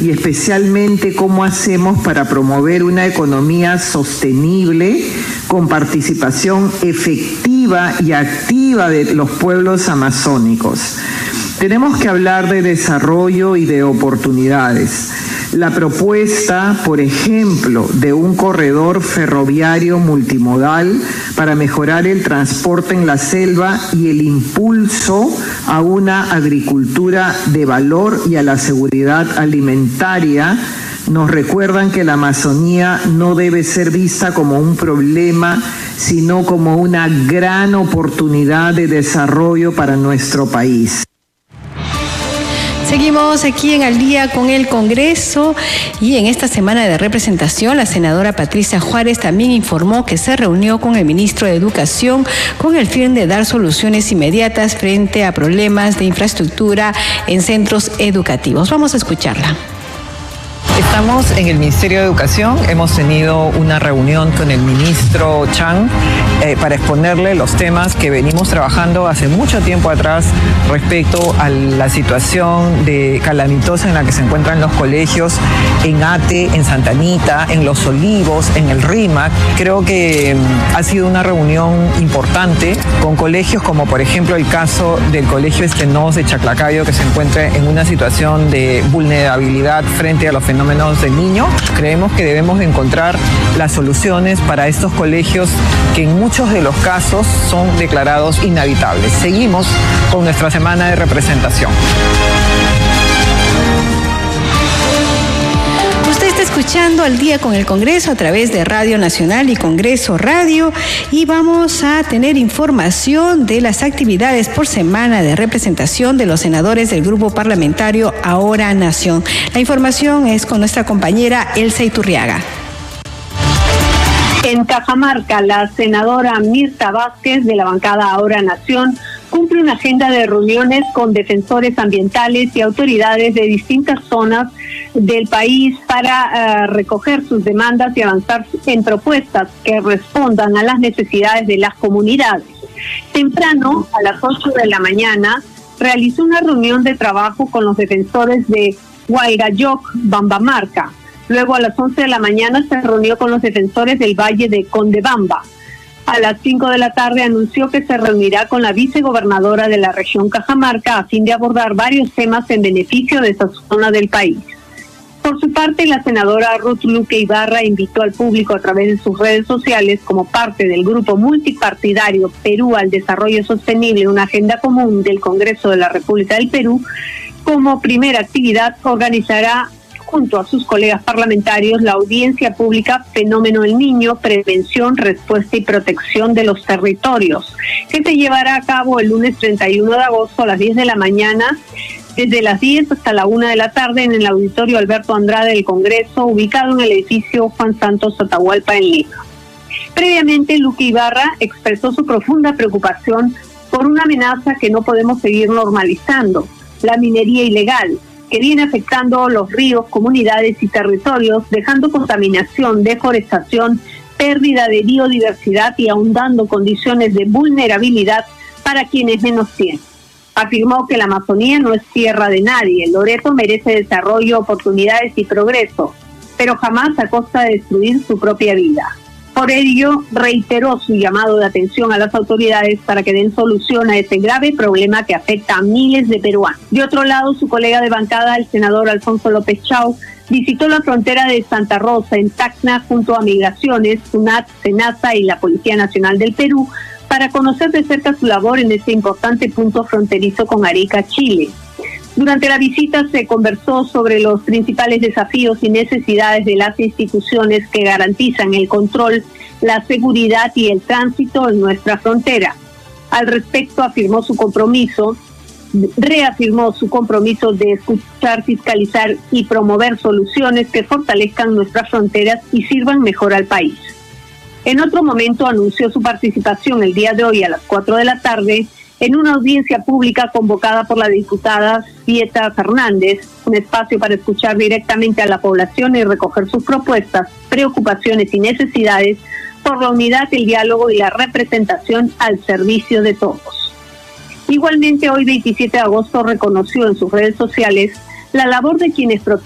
y especialmente cómo hacemos para promover una economía sostenible con participación efectiva y activa de los pueblos amazónicos. Tenemos que hablar de desarrollo y de oportunidades. La propuesta, por ejemplo, de un corredor ferroviario multimodal para mejorar el transporte en la selva y el impulso a una agricultura de valor y a la seguridad alimentaria, nos recuerdan que la Amazonía no debe ser vista como un problema, sino como una gran oportunidad de desarrollo para nuestro país. Seguimos aquí en Al Día con el Congreso y en esta semana de representación la senadora Patricia Juárez también informó que se reunió con el ministro de Educación con el fin de dar soluciones inmediatas frente a problemas de infraestructura en centros educativos. Vamos a escucharla. Estamos en el Ministerio de Educación, hemos tenido una reunión con el ministro Chang para exponerle los temas que venimos trabajando hace mucho tiempo atrás respecto a la situación de calamitosa en la que se encuentran los colegios en Ate, en Santa Anita, en Los Olivos, en el RIMAC. Creo que ha sido una reunión importante con colegios como por ejemplo el caso del Colegio Estenos de Chaclacayo, que se encuentra en una situación de vulnerabilidad frente a los fenómenos del niño. Creemos que debemos de encontrar las soluciones para estos colegios que en muchos de los casos son declarados inhabitables. Seguimos con nuestra semana de representación. Usted está escuchando Al Día con el Congreso a través de Radio Nacional y Congreso Radio y vamos a tener información de las actividades por semana de representación de los senadores del grupo parlamentario Ahora Nación. La información es con nuestra compañera Elsa Iturriaga. En Cajamarca, la senadora Mirta Vázquez de la bancada Ahora Nación cumple una agenda de reuniones con defensores ambientales y autoridades de distintas zonas del país para recoger sus demandas y avanzar en propuestas que respondan a las necesidades de las comunidades. Temprano, a las 8 de la mañana, realizó una reunión de trabajo con los defensores de Huaygayoc, Bambamarca. Luego, a las 11 de la mañana, se reunió con los defensores del Valle de Condebamba. A las 5 de la tarde anunció que se reunirá con la vicegobernadora de la región Cajamarca a fin de abordar varios temas en beneficio de esa zona del país. Por su parte, la senadora Ruth Luque Ibarra invitó al público a través de sus redes sociales, como parte del grupo multipartidario Perú al Desarrollo Sostenible, una agenda común del Congreso de la República del Perú, como primera actividad organizará junto a sus colegas parlamentarios la audiencia pública Fenómeno del Niño, Prevención, Respuesta y Protección de los Territorios, que se llevará a cabo el lunes 31 de agosto a las 10 de la mañana, desde las 10 hasta la 1 de la tarde en el auditorio Alberto Andrade del Congreso, ubicado en el edificio Juan Santos Atahualpa en Lima. Previamente, Luque Ibarra expresó su profunda preocupación por una amenaza que no podemos seguir normalizando, la minería ilegal, que viene afectando los ríos, comunidades y territorios, dejando contaminación, deforestación, pérdida de biodiversidad y ahondando condiciones de vulnerabilidad para quienes menos tienen. Afirmó que la Amazonía no es tierra de nadie. Loreto merece desarrollo, oportunidades y progreso, pero jamás a costa de destruir su propia vida. Por ello, reiteró su llamado de atención a las autoridades para que den solución a este grave problema que afecta a miles de peruanos. De otro lado, su colega de bancada, el senador Alfonso López Chau, visitó la frontera de Santa Rosa, en Tacna, junto a Migraciones, SUNAT, SENASA y la Policía Nacional del Perú, para conocer de cerca su labor en este importante punto fronterizo con Arica, Chile. Durante la visita se conversó sobre los principales desafíos y necesidades de las instituciones que garantizan el control, la seguridad y el tránsito en nuestra frontera. Al respecto, reafirmó su compromiso de escuchar, fiscalizar y promover soluciones que fortalezcan nuestras fronteras y sirvan mejor al país. En otro momento anunció su participación el día de hoy a las 4 de la tarde en una audiencia pública convocada por la diputada Pieta Fernández, un espacio para escuchar directamente a la población y recoger sus propuestas, preocupaciones y necesidades por la unidad, el diálogo y la representación al servicio de todos. Igualmente, hoy 27 de agosto reconoció en sus redes sociales la labor de quienes protegen